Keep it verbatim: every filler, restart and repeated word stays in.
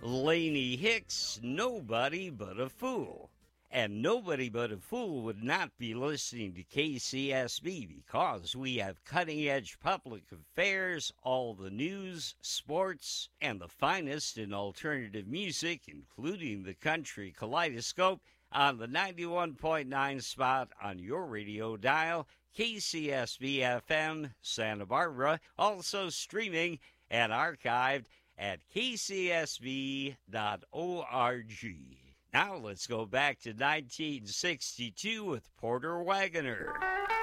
Laney Hicks, Nobody But a Fool. And nobody but a fool would not be listening to K C S B because we have cutting-edge public affairs, all the news, sports, and the finest in alternative music, including the Country Kaleidoscope, on the ninety-one point nine spot on your radio dial, K C S B F M, Santa Barbara, also streaming and archived at k c s b dot org. Now let's go back to nineteen sixty-two with Porter Wagoner.